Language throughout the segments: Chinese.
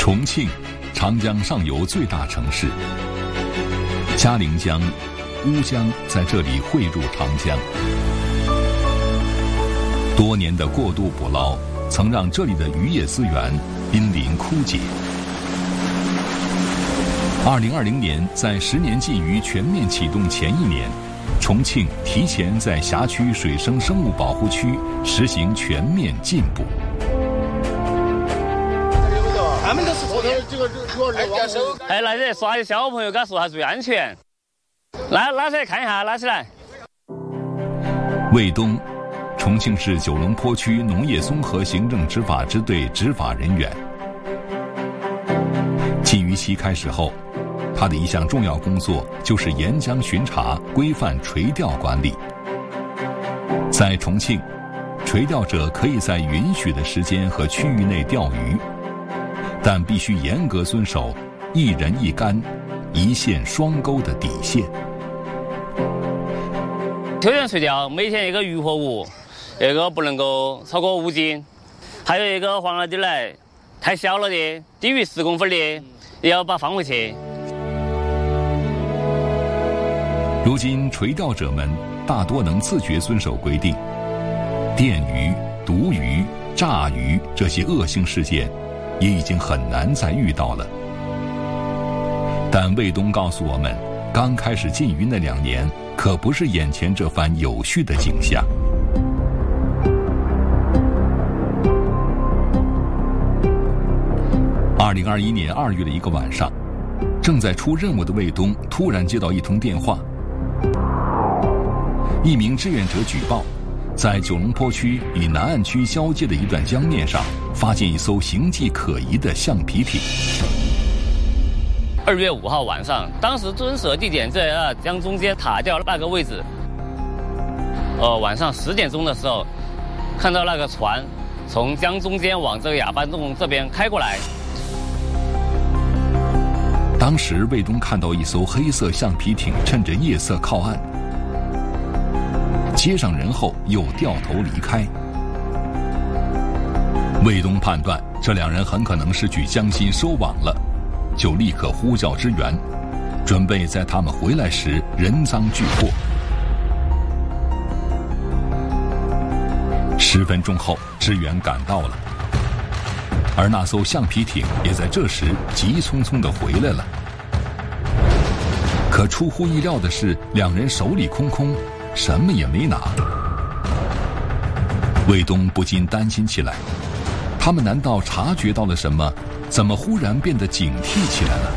重庆，长江上游最大城市。嘉陵江、乌江在这里汇入长江。多年的过度捕捞，曾让这里的渔业资源濒临枯竭。2020年，在10年禁渔全面启动前1年，重庆提前在辖区水生生物保护区实行全面禁捕。 他们都是这个哎，来这耍的小朋友，给他说下注意安全。拉起来看一下，拉起来。 卫东，重庆市九龙坡区农业综合行政执法支队执法人员。禁渔期开始后，他的一项重要工作就是沿江巡查，规范垂钓管理。在重庆，垂钓者可以在允许的时间和区域内钓鱼，但必须严格遵守一人一竿、一线双钩的底线。 秋天垂钓，每天一个渔获物，那个不能够超过5斤，还有一个黄了的来，太小了的，低于10公分的，也要把它放回去。 如今，垂钓者们大多能自觉遵守规定，电鱼、毒鱼、炸鱼这些恶性事件也已经很难再遇到了。但卫东告诉我们，刚开始禁渔那2年，可不是眼前这番有序的景象。2021年2月的一个晚上，正在出任务的卫东突然接到一通电话。一名志愿者举报，在九龙坡区与南岸区交界的一段江面上，发现一艘形迹可疑的橡皮艇。 2月5号晚上，当时蹲守地点在江中间塔吊那个位置。晚上10点钟的时候，看到那个船从江中间往这个哑巴洞这边开过来。 当时卫东看到一艘黑色橡皮艇趁着夜色靠岸，接上人后又掉头离开。卫东判断这2人很可能是去江心收网了，就立刻呼叫支援，准备在他们回来时人赃俱获。10分钟后，支援赶到了，而那艘橡皮艇也在这时急匆匆地回来了。可出乎意料的是，2人手里空空，什么也没拿。卫东不禁担心起来，他们难道察觉到了什么？怎么忽然变得警惕起来了？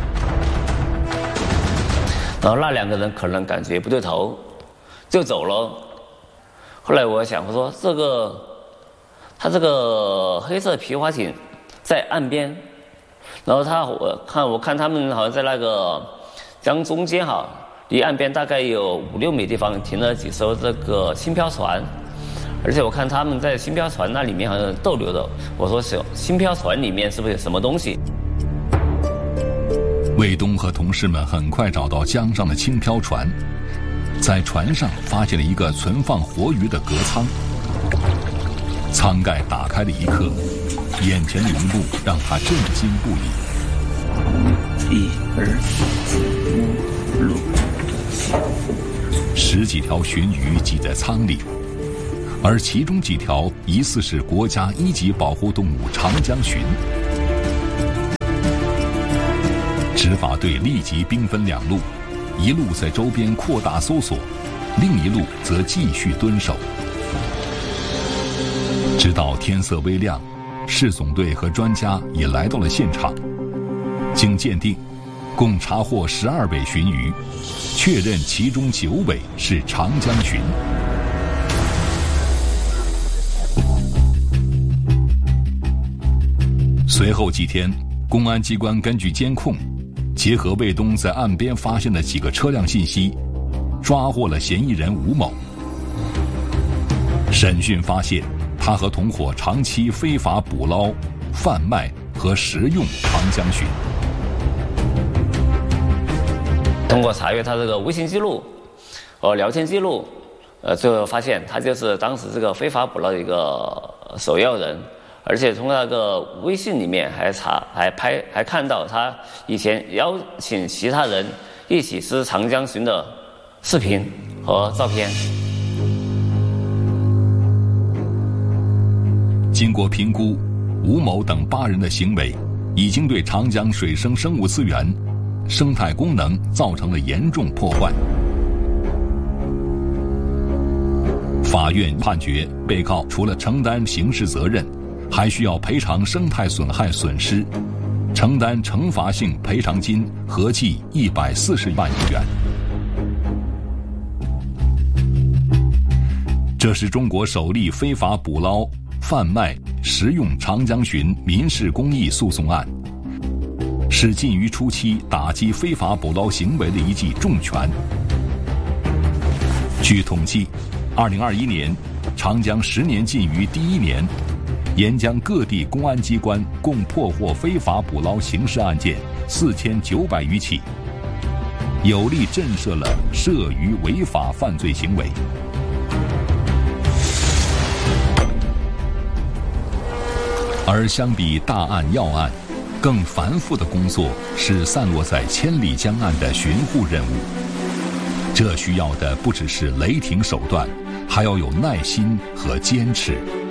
然后那2个人可能感觉不对头，就走了。后来我想，我说他这个黑色皮划艇在岸边，然后我看他们好像在那个江中间哈，离岸边大概有5、6米地方停了几艘这个轻漂船，而且我看他们在轻漂船那里面好像逗留的。我说轻漂船里面是不是有什么东西？ 卫东和同事们很快找到江上的轻漂船，在船上发现了一个存放活鱼的隔舱。舱盖打开的一刻，眼前的一幕让他震惊不已。 1、2、4、5、6、 10几条鲟鱼挤在舱里，而其中几条疑似是国家1级保护动物长江鲟。执法队立即兵分2路，一路在周边扩大搜索，另一路则继续蹲守。直到天色微亮，市总队和专家也来到了现场。经鉴定，共查获12尾鲟鱼，确认其中9尾是长江鲟。随后几天，公安机关根据监控，结合卫东在岸边发现的几个车辆信息，抓获了嫌疑人吴某。审讯发现，他和同伙长期非法捕捞、贩卖和食用长江鲟。 通过查阅他这个微信记录、聊天记录，最后发现他就是当时这个非法捕捞的一个首要人， 而且从那个微信里面还看到他以前邀请其他人一起吃长江鲟的视频和照片。 经过评估，吴某等8人的行为已经对长江水生生物资源、生态功能造成了严重破坏。法院判决，被告除了承担刑事责任，还需要赔偿生态损害损失，承担惩罚性赔偿金合计140万余元。这是中国首例非法捕捞、贩卖、食用长江鲟民事公益诉讼案，是禁渔初期打击非法捕捞行为的一记重拳。据统计，2021年长江10年禁渔第1年，沿江各地公安机关共破获非法捕捞刑事案件4900余起，有力震慑了涉渔违法犯罪行为。而相比大案要案，更繁复的工作是散落在千里江岸的巡护任务。这需要的不只是雷霆手段，还要有耐心和坚持。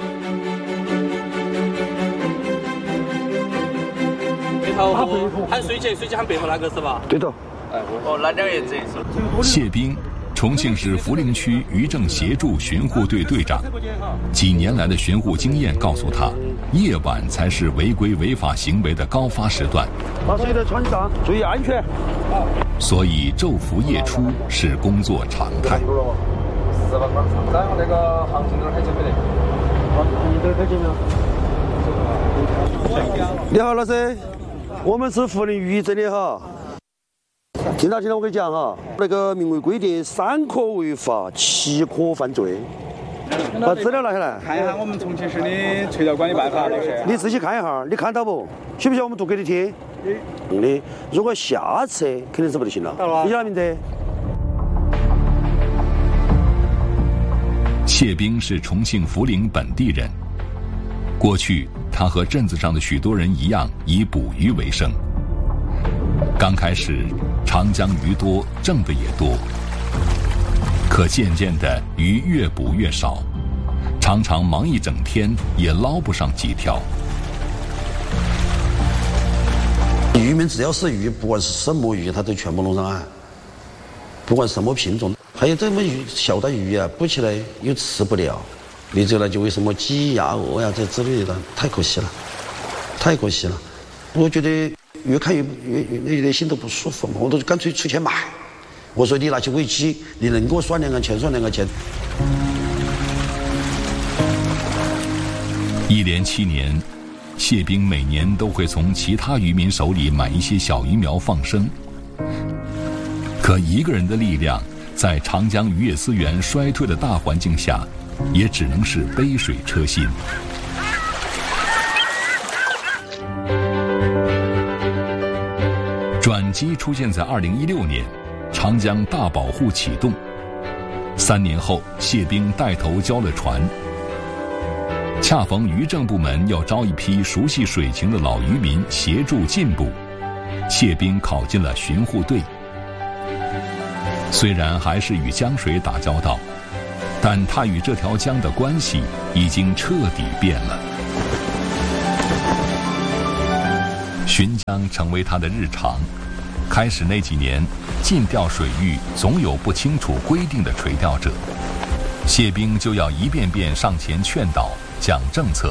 喊水姐喊背后那个是吧？ 对的。 哦，那两个这一次。 谢兵，重庆市涪陵区渔政协助巡护队队长，几年来的巡护经验告诉他，夜晚才是违规违法行为的高发时段。 把水的穿上，注意安全。 所以昼伏夜出是工作常态。 4万广场，然后那个行情都还准备的。 你这可以吗？你好，老师，我们是涪陵渔政的哈。听到我跟你讲哈，那个明文规定3可违法，7可犯罪。把资料拿下来， 看一下我们重庆市的垂钓管理办法那些。 你仔细看一下，你看到不？需不需要我们读给你听？的，如果下次肯定是不得行了。你叫啥名字？ 谢兵是重庆涪陵本地人，过去他和镇子上的许多人一样，以捕鱼为生。刚开始，长江鱼多，挣的也多。可渐渐的，鱼越捕越少，常常忙一整天也捞不上几条。 渔民只要是鱼，不管是什么鱼，他都全部弄上岸，不管什么品种。还有这么鱼小的鱼啊，捕起来又吃不了，你这呢就为什么鸡鸭鹅呀这之类的，太可惜了，太可惜了。我觉得越看越心都不舒服嘛，我都干脆出钱买。我说你拿去喂鸡，你能给我算2个钱，算2个钱。 一连7年，谢兵每年都会从其他渔民手里买一些小鱼苗放生。可一个人的力量，在长江渔业资源衰退的大环境下，也只能是杯水车薪。转机出现在2016年，长江大保护启动。3年后，谢兵带头交了船。恰逢渔政部门要招一批熟悉水情的老渔民协助进步，谢兵考进了巡护队。虽然还是与江水打交道，但他与这条江的关系已经彻底变了。巡江成为他的日常。开始那几年，禁钓水域总有不清楚规定的垂钓者，谢兵就要一遍遍上前劝导、讲政策。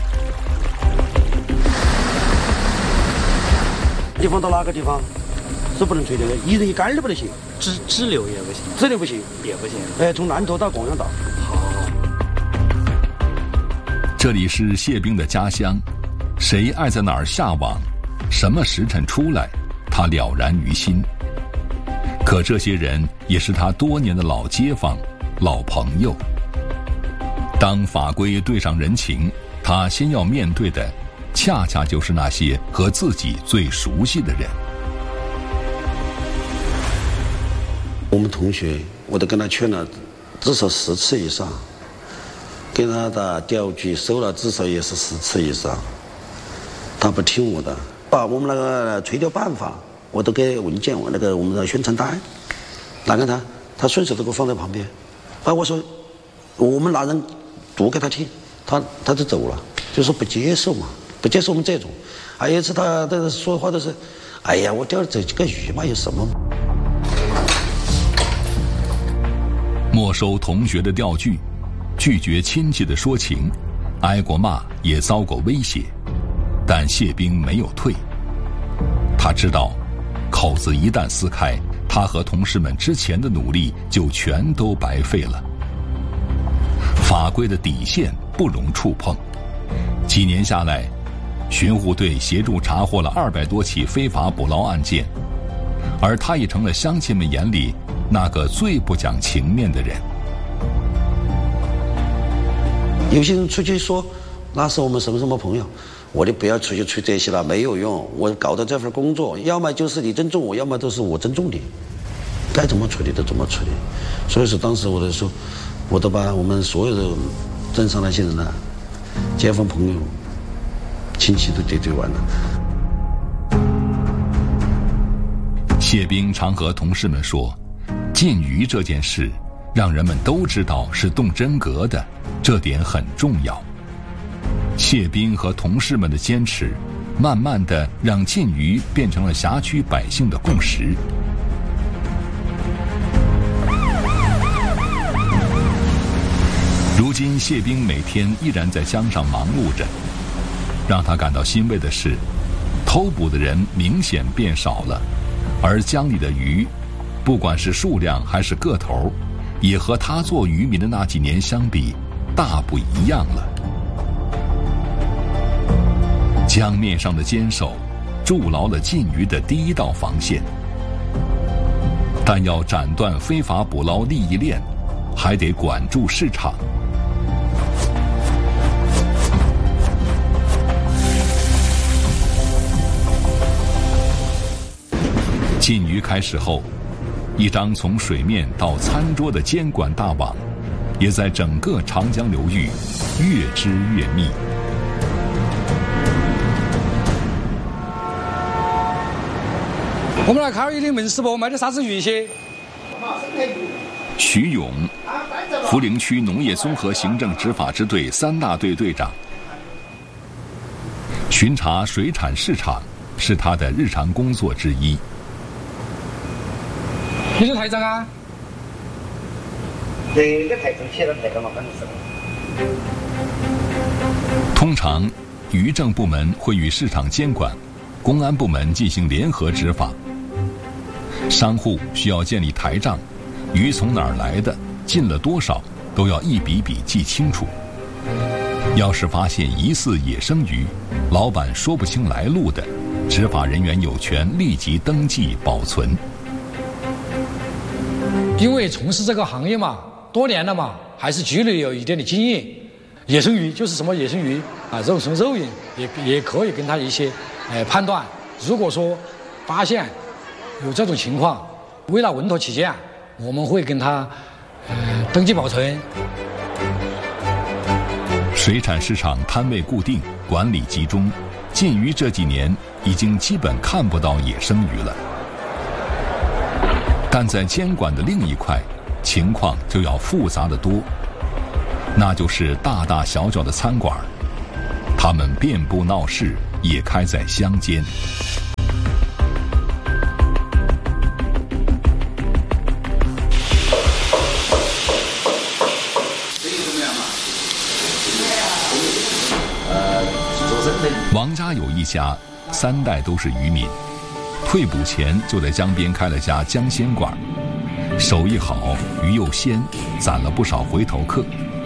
地方到哪个地方是不能垂钓的，一人一竿都不能行， 支流也不行， 支流不行， 也不行。 从南头到广阳岛。 这里是谢兵的家乡，谁爱在哪儿下网，什么时辰出来，他了然于心。可这些人也是他多年的老街坊、老朋友。当法规对上人情，他先要面对的，恰恰就是那些和自己最熟悉的人。 我们同学，我都跟他劝了至少10次以上， 给他的钓具收了至少也是10次以上，他不听我的，把我们那个垂钓办法我都给文件，我们的宣传单拿给他顺手都给我放在旁边。我说我们拿人读给他听，他就走了，就说不接受嘛，不接受我们这种。还有一次他说话都是，哎呀，我钓了这几个鱼嘛，有什么？ 没收同学的钓具，拒绝亲戚的说情，挨过骂也遭过威胁，但谢兵没有退。他知道，口子一旦撕开，他和同事们之前的努力就全都白费了。法规的底线不容触碰。几年下来，巡护队协助查获了200多起非法捕捞案件，而他也成了乡亲们眼里那个最不讲情面的人。 有些人出去说那是我们什么什么朋友，我就不要出去吹这些了，没有用。我搞的这份工作，要么就是你尊重我，要么都是我尊重你，该怎么处理都怎么处理。所以说当时我就说，我都把我们所有的镇上那些人呢，街坊朋友亲戚都得罪完了。 谢兵常和同事们说，禁渔这件事让人们都知道是动真格的，这点很重要。谢兵和同事们的坚持，慢慢地让禁渔变成了辖区百姓的共识。如今谢兵每天依然在江上忙碌着，让他感到欣慰的是，偷捕的人明显变少了，而江里的鱼，不管是数量还是个头，也和他做渔民的那几年相比，大不一样了。江面上的坚守，筑牢了禁渔的第一道防线。但要斩断非法捕捞利益链，还得管住市场。禁渔开始后，一张从水面到餐桌的监管大网，也在整个长江流域越织越密。 我们来看一点门市部卖的啥子鱼些？ 徐勇，涪陵区农业综合行政执法支队3大队队长。巡查水产市场是他的日常工作之一。 你是台长啊？ 这个台长写了台长嘛，反正是。 通常，渔政部门会与市场监管、公安部门进行联合执法。商户需要建立台账，鱼从哪儿来的，进了多少，都要一笔笔记清楚。要是发现疑似野生鱼，老板说不清来路的，执法人员有权立即登记保存。 因为从事这个行业嘛，多年了嘛，还是积累有一点的经验。野生鱼就是什么野生鱼啊，肉从肉眼也可以跟他一些判断。如果说发现有这种情况，为了稳妥起见，我们会跟他登记保存。 水产市场摊位固定，管理集中，禁渔这几年已经基本看不到野生鱼了。但在监管的另一块，情况就要复杂得多，那就是大大小小的餐馆，他们遍布闹市，也开在乡间。王家有一家3代都是渔民，退捕前就在江边开了家江鲜馆，手艺好，鱼又鲜，攒了不少回头客。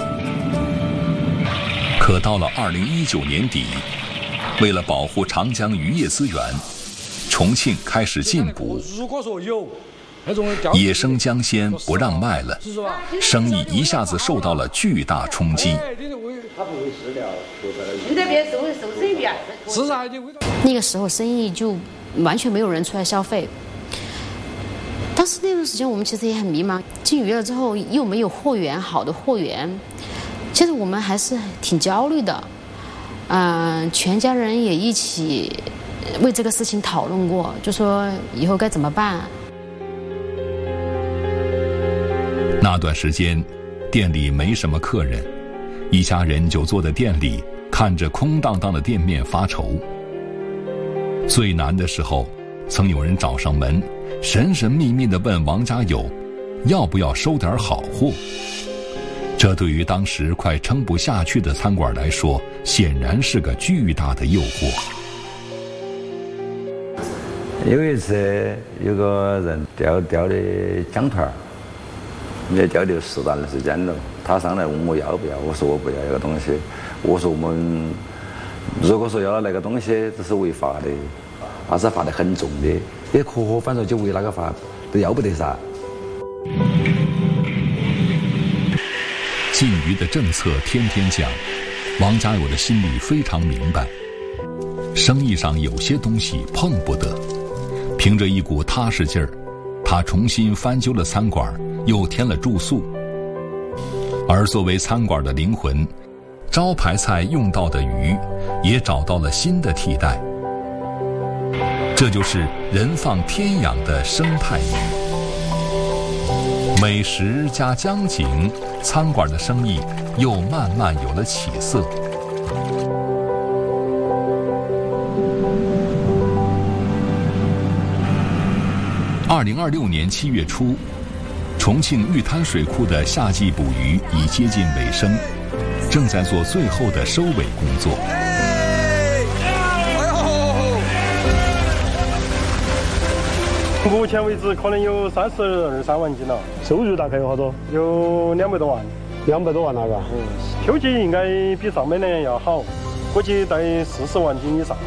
可到了2019年底，为了保护长江渔业资源，重庆开始禁捕， 如果说有那种野生江鲜不让卖了，生意一下子受到了巨大冲击。 他不会吃掉，现在别收生意啊！ 是啊， 那个时候生意就完全没有人出来消费。当时那段时间我们其实也很迷茫，禁渔了之后又没有货源，好的货源， 其实我们还是挺焦虑的，全家人也一起为这个事情讨论过，就说以后该怎么办。 那段时间，店里没什么客人，一家人就坐在店里，看着空荡荡的店面发愁。最难的时候，曾有人找上门，神神秘秘地问王家友，要不要收点好货？这对于当时快撑不下去的餐馆来说，显然是个巨大的诱惑。 有一次，有个人钓的江团，也钓了10段的时间了。他上来问我要不要，我说我不要那个东西。我说我们如果说要了那个东西，这是违法的，而是罚得很重的。也可合反正就为那个罚，都要不得噻。 禁渔的政策天天讲，王家友的心里非常明白，生意上有些东西碰不得。凭着一股踏实劲儿，他重新翻修了餐馆，又添了住宿。而作为餐馆的灵魂，招牌菜用到的鱼也找到了新的替代，这就是人放天养的生态鱼。美食加江景，餐馆的生意又慢慢有了起色。2026年7月初，重庆玉滩水库的夏季捕鱼已接近尾声，正在做最后的收尾工作。 目前为止可能有32、3万斤了，收入大概有好多？有200多万。200多万那个？秋季应该比上半年要好，估计在40万斤以上。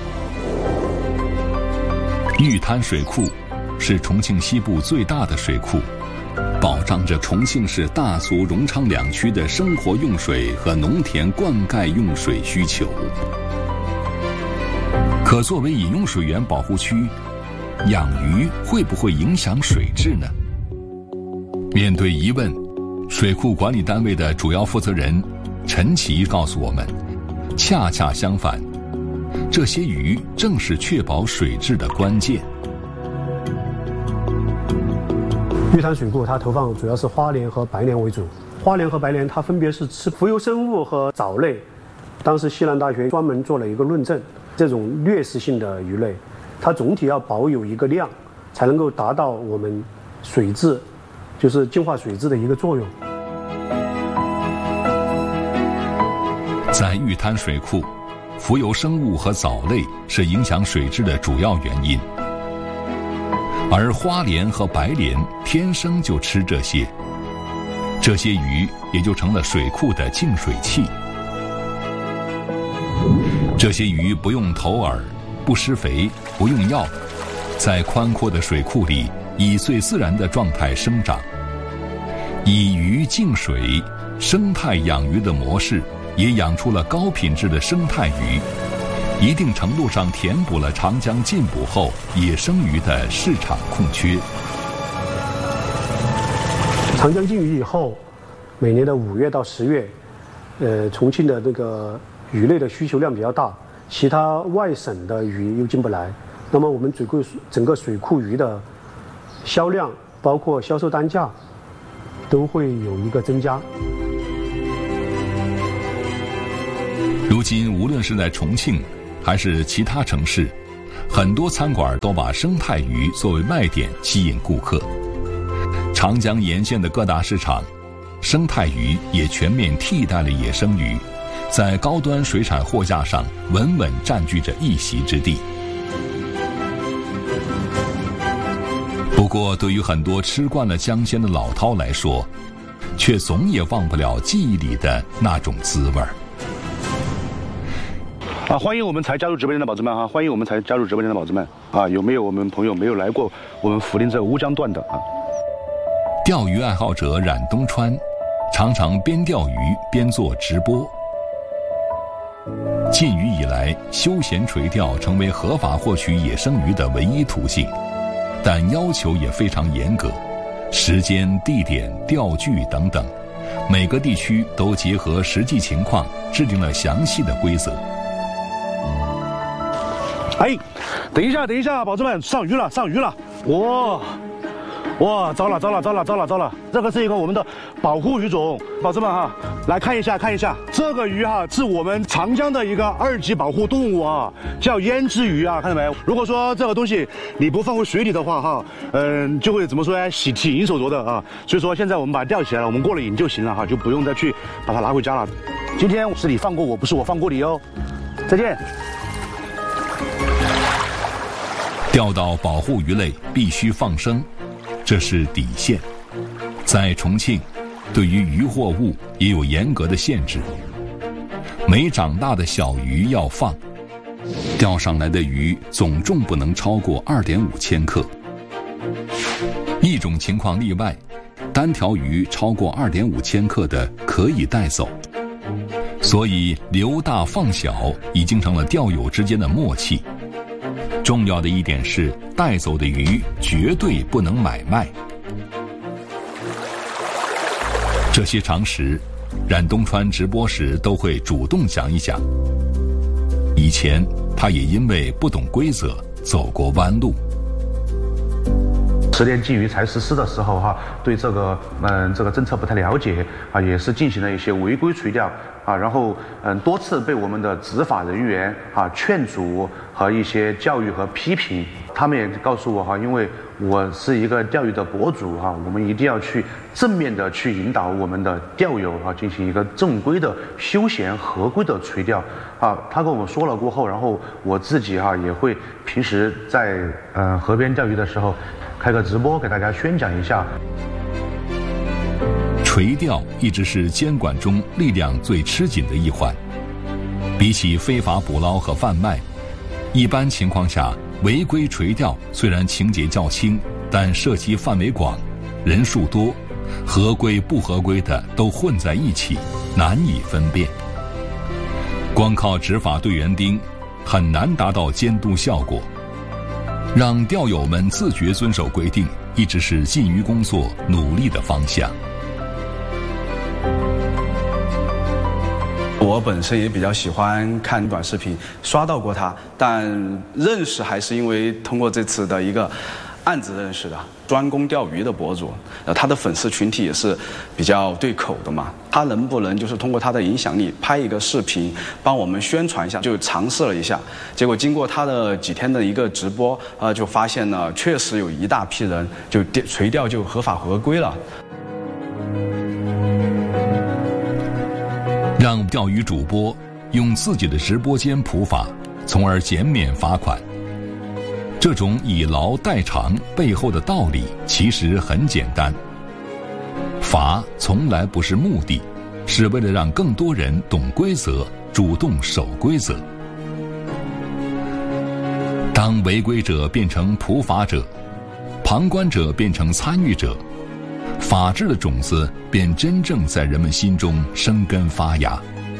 玉滩水库是重庆西部最大的水库，保障着重庆市大俗荣昌2区的生活用水和农田灌溉用水需求。可作为饮用水源保护区，养鱼会不会影响水质呢？面对疑问，水库管理单位的主要负责人陈奇告诉我们，恰恰相反，这些鱼正是确保水质的关键。 玉滩水库它投放主要是花鲢和白鲢为主，花鲢和白鲢它分别是吃浮游生物和藻类。当时西南大学专门做了一个论证，这种掠食性的鱼类，它总体要保有一个量，才能够达到我们水质，就是净化水质的一个作用。 在玉滩水库，浮游生物和藻类是影响水质的主要原因，而花鲢和白鲢天生就吃这些，这些鱼也就成了水库的净水器。这些鱼不用投饵，不施肥，不用药，在宽阔的水库里以最自然的状态生长。以鱼净水，生态养鱼的模式也养出了高品质的生态鱼，一定程度上填补了长江禁捕后野生鱼的市场空缺。 长江禁渔以后，每年的5月到10月，重庆的那个鱼类的需求量比较大，其他外省的鱼又进不来，那么我们整个水库鱼的销量，包括销售单价，都会有一个增加。 如今无论是在重庆还是其他城市，很多餐馆都把生态鱼作为卖点吸引顾客。长江沿线的各大市场，生态鱼也全面替代了野生鱼，在高端水产货架上稳稳占据着一席之地。不过对于很多吃惯了江鲜的老饕来说，却总也忘不了记忆里的那种滋味儿。 欢迎我们才加入直播间的宝子们啊！欢迎我们才加入直播间的宝子们啊！有没有我们朋友没有来过我们涪陵这乌江段的啊？ 钓鱼爱好者冉东川常常边钓鱼边做直播。禁渔以来，休闲垂钓成为合法获取野生鱼的唯一途径，但要求也非常严格，时间、地点、钓具等等， 每个地区都结合实际情况制定了详细的规则。 哎，等一下，宝子们，上鱼了！哇，糟了！这个是一个我们的保护鱼种，宝子们哈，来看一下，这个鱼哈是我们长江的一个2级保护动物啊，叫胭脂鱼啊，看到没？如果说这个东西你不放回水里的话哈，就会怎么说呢？挺银手镯的啊。所以说现在我们把它钓起来了，我们过了瘾就行了哈，就不用再去把它拿回家了。今天是你放过我，不是我放过你哦。再见。 钓到保护鱼类必须放生，这是底线。在重庆，对于渔获物也有严格的限制。没长大的小鱼要放，钓上来的鱼总重不能超过2.5千克。一种情况例外，单条鱼超过2.5千克的可以带走。所以留大放小已经成了钓友之间的默契。重要的一点是，带走的鱼绝对不能买卖。这些常识，冉东川直播时都会主动讲一讲。以前他也因为不懂规则走过弯路。 10年禁渔才实施的时候哈，对这个政策不太了解啊，也是进行了一些违规垂钓啊，然后多次被我们的执法人员啊劝阻和一些教育和批评。他们也告诉我哈，因为我是一个钓鱼的博主哈，我们一定要去正面的去引导我们的钓友啊，进行一个正规的休闲合规的垂钓啊。他跟我说了过后，然后我自己哈也会平时在河边钓鱼的时候开个直播给大家宣讲一下。 垂钓一直是监管中力量最吃紧的一环。比起非法捕捞和贩卖，一般情况下，违规垂钓虽然情节较轻，但涉及范围广，人数多，合规不合规的都混在一起，难以分辨。光靠执法队园丁，很难达到监督效果。让钓友们自觉遵守规定，一直是禁渔工作努力的方向。 我本身也比较喜欢看短视频，刷到过他，但认识还是因为通过这次的一个案子认识的，专攻钓鱼的博主，他的粉丝群体也是比较对口的嘛。他能不能就是通过他的影响力拍一个视频，帮我们宣传一下？就尝试了一下，结果经过他的几天的一个直播，就发现呢，确实有一大批人就垂钓就合法合规了。 让钓鱼主播用自己的直播间普法，从而减免罚款。这种以劳代偿背后的道理其实很简单，罚从来不是目的，是为了让更多人懂规则，主动守规则。当违规者变成普法者，旁观者变成参与者，法治的种子便真正在人们心中生根发芽。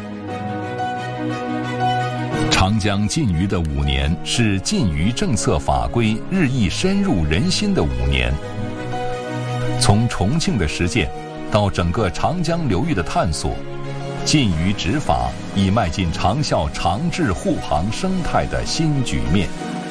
长江禁渔的5年是禁渔政策法规日益深入人心的5年。从重庆的实践到整个长江流域的探索，禁渔执法已迈进长效长治护航生态的新局面。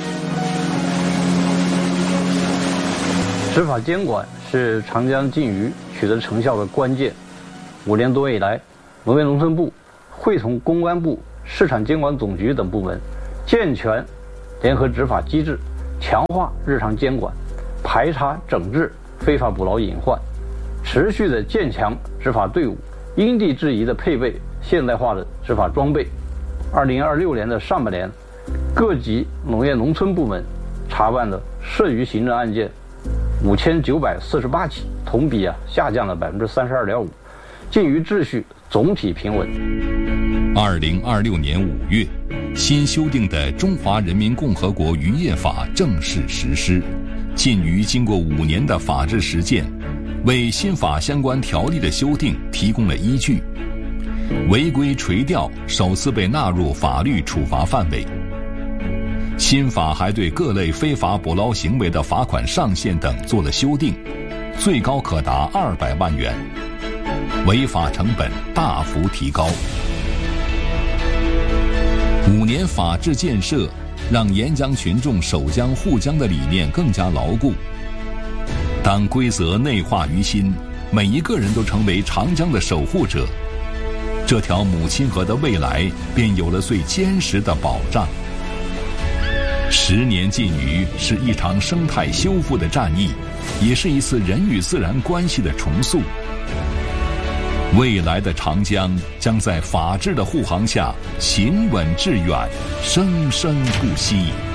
执法监管是长江禁渔取得成效的关键。5年多以来，农业农村部会同公安部、市场监管总局等部门，健全联合执法机制，强化日常监管，排查整治非法捕捞隐患，持续的建强执法队伍，因地制宜的配备现代化的执法装备。2026年的上半年，各级农业农村部门查办的涉渔行政案件5948起，同比下降了32.5%，禁渔秩序总体平稳。 2026年5月，新修订的《中华人民共和国渔业法》正式实施。禁渔经过5年的法治实践，为新法相关条例的修订提供了依据。违规垂钓首次被纳入法律处罚范围。新法还对各类非法捕捞行为的罚款上限等做了修订，最高可达200万元。 违法成本大幅提高。5年法治建设，让沿江群众守江护江的理念更加牢固。当规则内化于心，每一个人都成为长江的守护者，这条母亲河的未来便有了最坚实的保障。10年禁渔是一场生态修复的战役，也是一次人与自然关系的重塑。未来的长江将在法治的护航下行稳致远，生生不息。